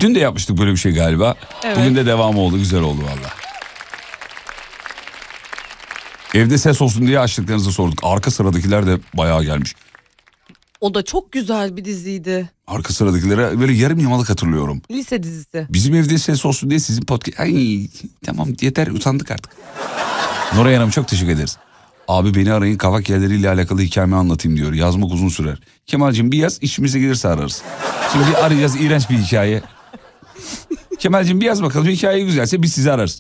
Dün de yapmıştık böyle bir şey galiba. Evet. Bugün de devamı oldu. Güzel oldu valla. Evde ses olsun diye açtıklarınızı sorduk. Arka sıradakiler de bayağı gelmiş. O da çok güzel bir diziydi. Arka sıradakilere böyle yarım yamalak hatırlıyorum. Lise dizisi. Bizim evde ses olsun diye sizin podcast... Ay tamam yeter, utandık artık. Nuray Hanım çok teşekkür ederiz. Abi beni arayın, kavak yerleriyle alakalı hikayemi anlatayım diyor. Yazmak uzun sürer. Kemal'cim bir yaz, işimize gelirse ararız. Şimdi bir arayacağız, iğrenç bir hikaye. Kemal'cim bir yaz bakalım, hikaye güzelse biz sizi ararız.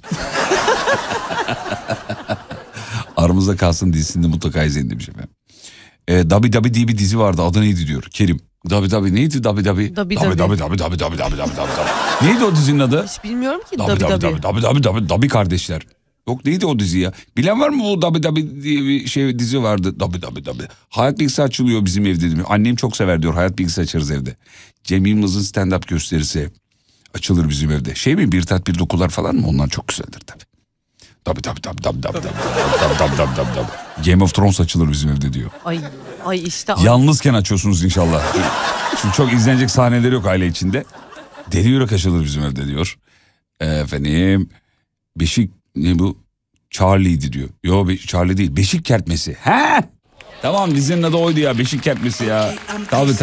Aramızda kalsın dizisinde mutlaka izleyin demiş efendim. Dabi Dabi diye bir dizi vardı, adı neydi diyor Kerim. Dabi Dabi neydi Dabi Dabi? Dabi Dabi. Neydi o dizinin adı? Hiç bilmiyorum ki. Dabi kardeşler. Yok neydi o dizi ya? Bilen var mı bu Dabi Dabi diye bir şey dizi vardı. Dabi. Hayat Bilgisi açılıyor bizim evde diyor. Annem çok sever diyor. Hayat Bilgisi açarız evde. Cem Yılmaz'ın stand-up gösterisi açılır bizim evde. Şey mi, bir tat bir dokular falan mı? Onlar çok güzeldir tabii. Dabi. Game of Thrones açılır bizim evde diyor. Ay işte. Yalnızken açıyorsunuz inşallah. Çünkü çok izlenecek sahneleri yok aile içinde. Deli Yürek açılır bizim evde diyor. Efendim Beşik ne bu? Charlie'ydi diyor. Yok Charlie değil. Beşik Kertmesi. He? Tamam dizinin adı oydu ya. Beşik Kertmesi ya. Tabii.